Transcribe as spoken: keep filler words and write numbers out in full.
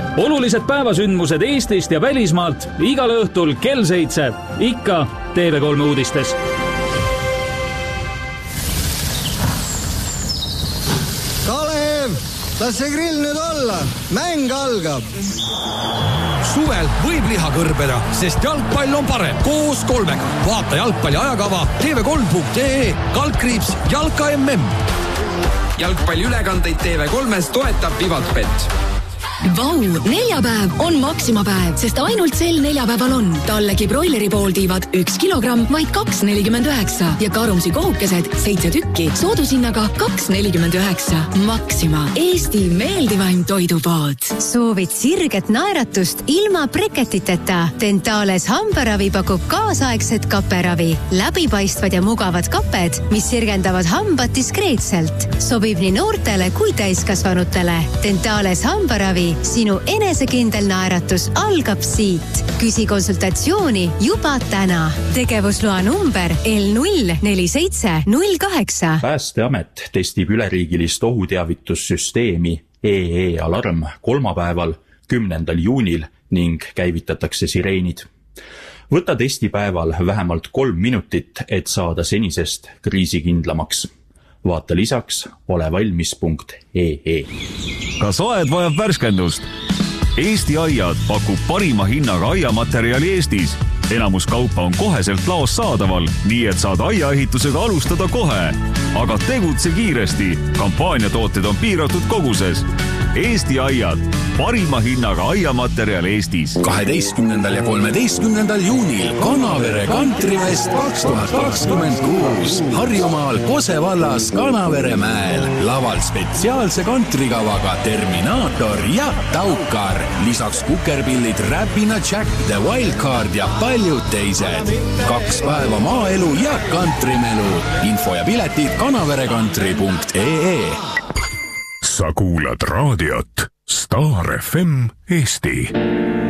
Olulised päevasündmused Eestist ja välismaalt igal õhtul kell seitse, ikka T V kolm uudistes. Kalev, las see grill nüüd olla, mäng algab. Suvel võib liha kõrbeda, sest jalgpall on parem koos kolmega. Vaata jalgpalli ajakava T V kolm punkt ee, kaldkriips Jalka M M. Jalgpalli ülekandeid T V kolmes toetab Vivatbet. Vau, neljapäev on Maxima päev, sest ainult sel neljapäeval on tallegi broileri pooltiivad üks kilogramm vaid kaks nelikümmend üheksa ja karumsi kohukesed seitse tükki soodushinnaga kaks nelikümmend üheksa. Maxima, Eesti meeldivaim toidupood. Soovid sirget naeratust ilma breketiteta? Dentales hambaravi pakub kaasaegset kaperavi. Läbipaistvad ja mugavad kaped, mis sirgendavad hambad diskreetselt. Sobib nii noortele kui täiskasvanutele. Dentales hambaravi sinu enesekindel naeratus algab siit. Küsi konsultatsiooni juba täna. Tegevusloa number L null neli seitse null kaheksa. Päästeamet testib üleriigilist ohuteavitussüsteemi E E-alarm kolmapäeval, kümnendal juunil ning käivitatakse sireenid. Võta testipäeval vähemalt kolm minutit, et saada senisest kriisikindlamaks. Vaata lisaks olevalmis punkt ee. Kas aed vajab värskendust? Eesti Aiad pakub parima hinnaga aiamaterjali Eestis. Enamus kaupa on koheselt laos saadaval, nii et saad aiaehitusega alustada kohe. Aga tegutse kiiresti. Kampaaniatooted on piiratud koguses. Eesti Aiad, parima hinnaga aiamaterjal Eestis. kaheteistkümnendal ja kolmeteistkümnendal juunil Kanavere Kantrivest kaks tuhat kakskümmend kuus. Harjumaal Kose vallas Kanavere mäel. Laval spetsiaalse kantrikavaga Terminaator ja Taukar. Lisaks kukerpillid Räpina Jack, The Wildcard ja paljud teised. Kaks päeva maaelu ja kantrimelu. Info ja piletid kanaverekantri punkt ee. Sa kuulad raadiot Star F M Eesti.